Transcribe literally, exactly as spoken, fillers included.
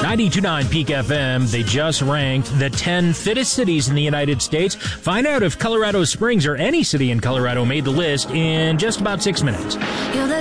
ninety-two point nine Peak F M. They just ranked the ten fittest cities in the United States. Find out if Colorado Springs or any city in Colorado made the list in just about six minutes.